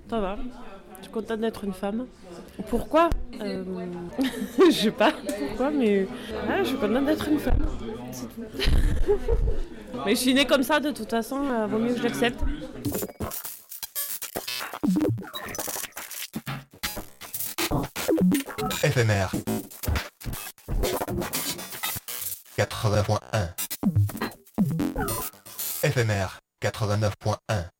Ça va. Je suis contente d'être une femme. Pourquoi Je sais pas pourquoi, mais je suis contente d'être une femme. C'est tout. Mais je suis née comme ça, de toute façon, vaut mieux que je l'accepte. Éphémère 80.1 Éphémère 89.1